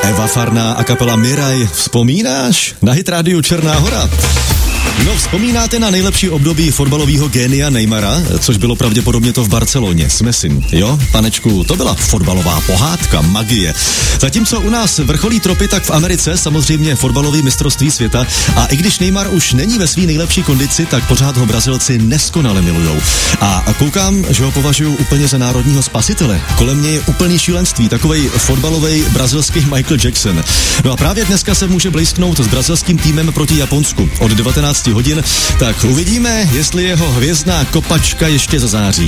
Eva Farná a kapela Miraj. Vzpomínáš? Na Hit rádiu Černá Hora. No, vzpomínáte na nejlepší období fotbalového génia Neymara, což bylo pravděpodobně to v Barceloně s Messim, jo? Panečku, to byla fotbalová pohádka, magie. Zatímco u nás vrcholí tropy, tak v Americe samozřejmě fotbalový mistrovství světa a i když Neymar už není ve své nejlepší kondici, tak pořád ho Brazilci neskonale milujou. A koukám, že ho považují úplně za národního spasitele. Kolem něj je úplný šílenství, takovej fotbalovej brazilský Michael Jackson. No a právě dneska se může blejsknout s brazilským týmem proti Japonsku od 19 hodin, tak uvidíme, jestli jeho hvězdná kopačka ještě zazáří.